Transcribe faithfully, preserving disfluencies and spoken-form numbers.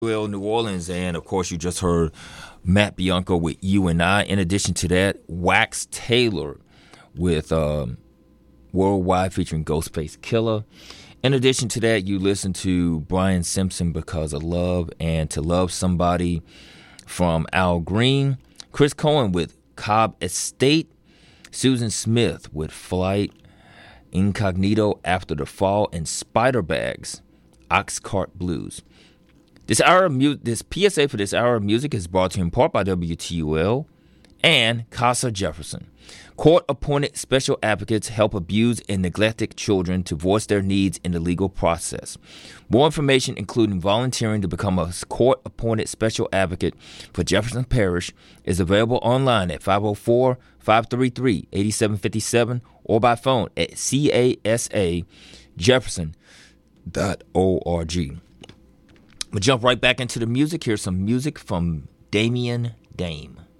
Well, New Orleans, and of course, you just heard Matt Bianco with You and I. In addition to that, Wax Taylor with um, Worldwide featuring Ghostface Killer. In addition to that, you listen to Brian Simpson Because of Love and To Love Somebody from Al Green. Chris Cohen with Cobb Estate. Susan Smith with Flight Incognito After the Fall, and Spider Bags, Oxcart Blues. This hour of mu- this P S A for this hour of music is brought to you in part by W T U L and Casa Jefferson. Court-appointed special advocates help abused and neglected children to voice their needs in the legal process. More information, including volunteering to become a court-appointed special advocate for Jefferson Parish, is available online at five oh four, five three three, eight seven five seven or by phone at casa jefferson dot org. I'm going to jump right back into the music. Here's some music from Damian Dame.